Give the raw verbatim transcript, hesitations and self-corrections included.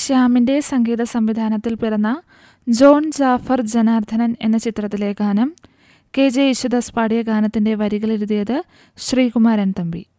ശ്യാമിൻ്റെ സംഗീത സംവിധാനത്തിൽ പിറന്ന ജോൺ ജാഫർ ജനാർദ്ദനൻ എന്ന ചിത്രത്തിലെ ഗാനം കെ ജെ യേശുദാസ് പാടിയ ഗാനത്തിൻ്റെ വരികളെഴുതിയത് ശ്രീകുമാരൻ തമ്പി.